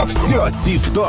Все тип-топ.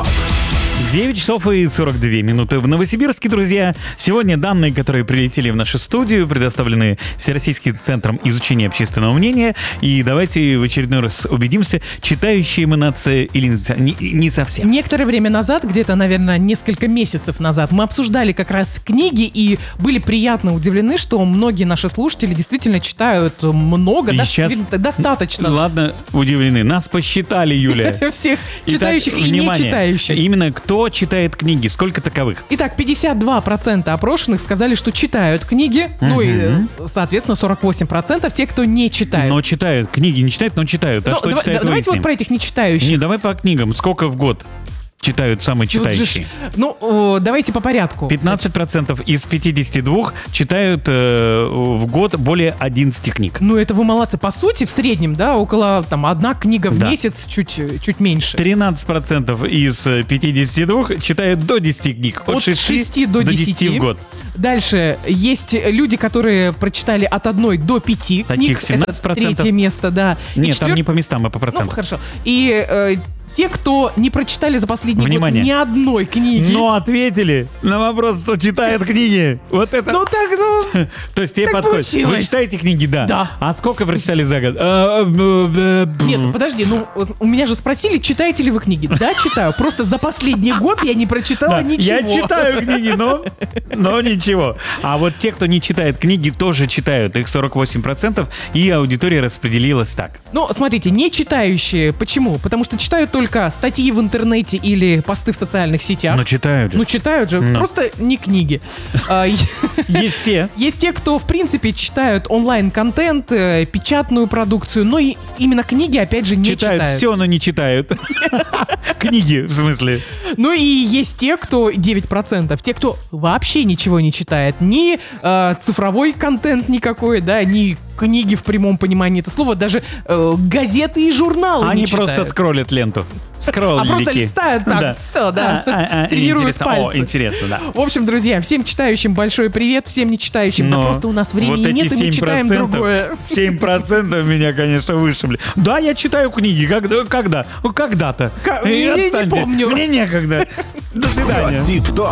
9 часов и 42 минуты в Новосибирске, друзья. Сегодня данные, которые прилетели в нашу студию, предоставлены Всероссийским центром изучения общественного мнения. И давайте в очередной раз убедимся, читающие мы нация или не совсем. Некоторое время назад, где-то, наверное, несколько месяцев назад, мы обсуждали как раз книги и были приятно удивлены, что многие наши слушатели действительно читают много, достаточно. Ладно, удивлены. Нас посчитали, Юля. Всех читающих и не читающих. Именно кто читает книги? Сколько таковых? Итак, 52% опрошенных сказали, что читают книги. Ну и, соответственно, 48% те, кто не читают. Но читают. Книги не читают, но читают. А что читают? Давайте вот про этих не читающих. Не, давай по книгам. Сколько в год читают самые читающие? Давайте по порядку. 15% из 52 читают в год более 11 книг. Ну, это вы молодцы. По сути, в среднем, да, около одна книга в месяц, чуть меньше. 13% из 52 читают до 10 книг. От 6 до 10 в год. Дальше есть люди, которые прочитали от 1 до 5 книг. Таких 17%. Это третье место, да. Нет, там не по местам, а по процентам. Ну, хорошо. И те, кто не прочитали за последний год ни одной книги. Но ответили на вопрос, кто читает книги. Вот это. То есть тебе подходит. Вы читаете книги, да? Да. А сколько прочитали за год? Нет, подожди, у меня же спросили, читаете ли вы книги. Да, читаю. Просто за последний год я не прочитала ничего. Я читаю книги, но ничего. А вот те, кто не читает книги, тоже читают. Их 48%, и аудитория распределилась так. Ну, смотрите, не читающие. Почему? Потому что читают только статьи в интернете или посты в социальных сетях. Но читают же. Ну, читают же. Просто не книги. Есть те. Есть те, кто, в принципе, читают онлайн-контент, печатную продукцию, но и именно книги, опять же, не читают. Читают все, но не читают. Книги, в смысле. Ну и есть те, кто 9%. Те, кто вообще ничего не читает. Ни цифровой контент никакой, да, ни книги в прямом понимании этого слова, даже газеты и журналы они не читают. Они просто скроллят ленту. А просто листают так, все, да. Тренируют пальцы. Интересно, да. В общем, друзья, всем читающим большой привет, всем не читающим, да просто у нас времени нет, и мы читаем другое. 7% меня, конечно, вышибли. Да, я читаю книги. Когда? Когда-то. Я не помню. Мне некогда. До свидания. Тип-топ.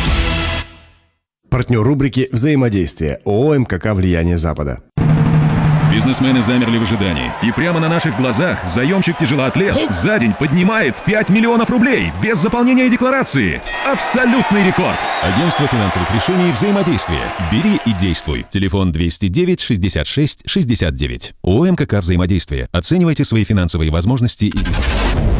Партнер рубрики «Взаимодействие» ООО «МКК. Влияние Запада». Бизнесмены замерли в ожидании. И прямо на наших глазах заемщик-тяжелоатлет за день поднимает 5 миллионов рублей без заполнения декларации. Абсолютный рекорд. Агентство финансовых решений «Взаимодействие». Бери и действуй. Телефон 209 66 69. ООО «МКК. Взаимодействие». Оценивайте свои финансовые возможности и...